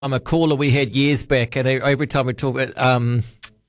I'm a caller we had years back, and every time we talk about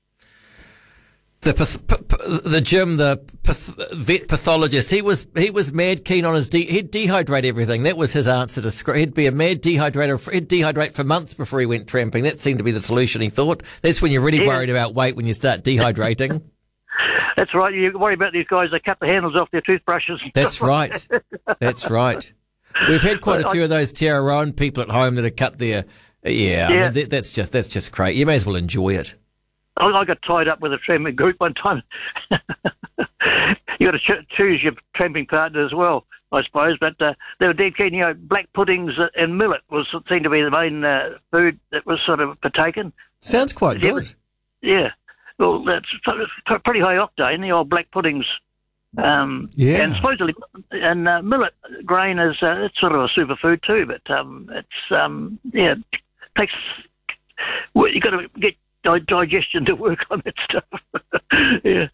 the Jim, vet pathologist, he was mad keen on he'd dehydrate everything. That was his answer to he'd be a mad dehydrator. He'd dehydrate for months before he went tramping. That seemed to be the solution, he thought. That's when you're really worried about weight, when you start dehydrating. That's right. You worry about these guys that cut the handles off their toothbrushes. That's right. That's right. We've had quite a few of those Tara Rowan people at home that have cut their... Yeah. I mean, that's just great. You may as well enjoy it. I got tied up with a tramping group one time. You got to choose your tramping partner as well, I suppose. But they were dead keen. Black puddings and millet seemed to be the main food that was sort of partaken. Sounds quite good. Yeah. Well, that's pretty high octane, the old black puddings. And supposedly, millet grain is it's sort of a superfood too. But it takes. Well, you got to get digestion to work on that stuff. Yeah.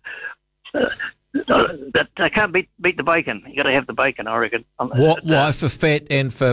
But I can't beat the bacon. You got to have the bacon, I reckon. Why for fat and for?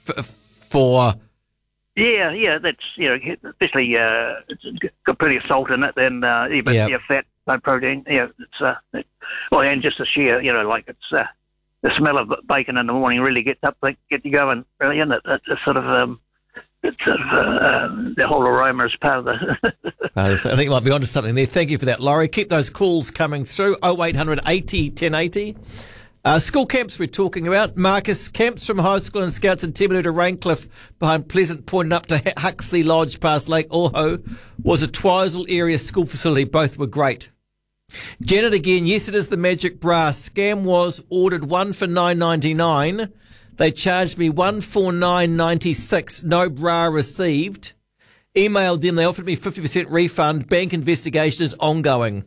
Yeah. That's especially it's got plenty of salt in it. Then fat, no protein. Yeah, it's and just the sheer it's the smell of bacon in the morning really get you going really, isn't it? It's sort of the whole aroma is part of the... I think you might be onto something there. Thank you for that, Laurie. Keep those calls coming through. 0800 80 1080. School camps we're talking about. Marcus, camps from high school and scouts in Timaru to Raincliffe behind Pleasant Point and up to Huxley Lodge past Lake Oho was a Twizel area school facility. Both were great. Janet again, yes, it is the magic bra. Scam was ordered one for $9.99. They charged me $149.96. No bra received. Emailed them. They offered me 50% refund. Bank investigation is ongoing.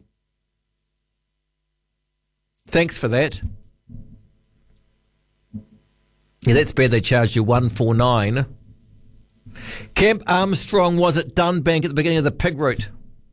Thanks for that. Yeah, that's bad. They charged you $149. Camp Armstrong was at Dunbank at the beginning of the pig route.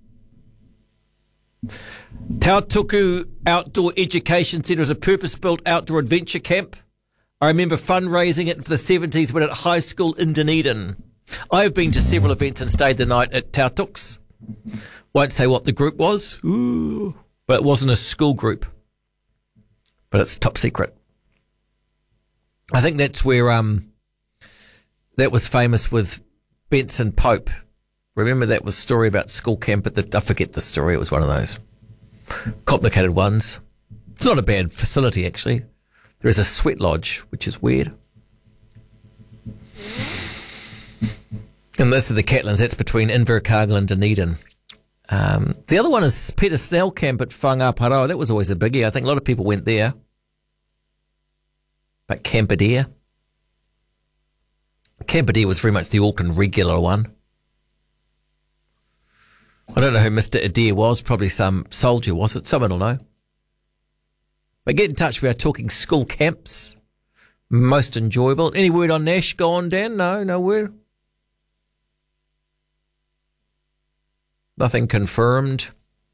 Tautuku Outdoor Education Centre is a purpose-built outdoor adventure camp. I remember fundraising it for the 70s when at high school in Dunedin. I have been to several events and stayed the night at Tautuk's. Won't say what the group was, but it wasn't a school group. But it's top secret. I think that's where that was famous with Benson Pope. Remember that was a story about school camp I forget the story. It was one of those complicated ones. It's not a bad facility, actually. There is a sweat lodge, which is weird. And this is the Catlins. That's between Invercargill and Dunedin. The other one is Peter Snell Camp at Whangaparoa. That was always a biggie. I think a lot of people went there. But Camperdeer was very much the Auckland regular one. I don't know who Mr. Adair was. Probably some soldier, was it? Someone will know. But get in touch. We are talking school camps. Most enjoyable. Any word on Nash? Go on, Dan? No word. Nothing confirmed.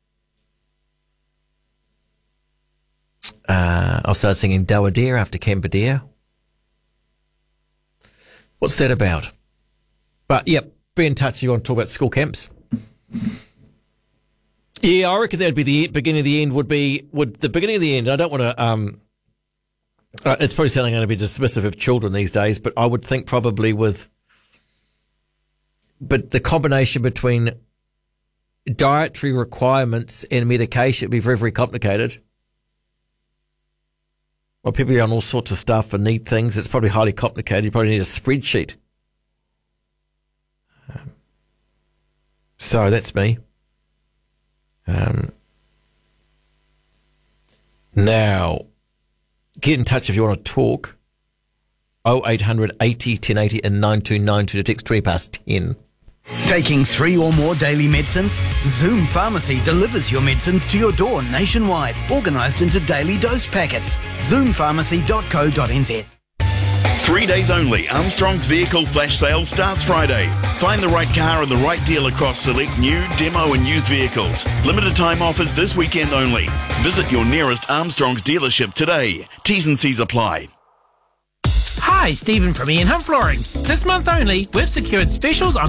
I'll start singing Dowadeer after Camperdeer. What's that about? But, yep, be in touch if you want to talk about school camps. Yeah, I reckon that'd be the beginning of the end. Would the beginning of the end? I don't want to. It's probably sounding going to be dismissive of children these days, but I would think probably but the combination between dietary requirements and medication would be very, very complicated. Well, people are on all sorts of stuff and need things. It's probably highly complicated. You probably need a spreadsheet. So that's me. Now, get in touch if you want to talk. 0800 80 1080 and 9292 to text 20 past 10. Taking 3 or more daily medicines? Zoom Pharmacy delivers your medicines to your door nationwide, organised into daily dose packets. Zoompharmacy.co.nz. 3 days only. Armstrong's vehicle flash sale starts Friday. Find the right car and the right deal across select new, demo and used vehicles. Limited time offers this weekend only. Visit your nearest Armstrong's dealership today. T's and C's apply. Hi, Stephen from Ian Hunt Flooring. This month only, we've secured specials on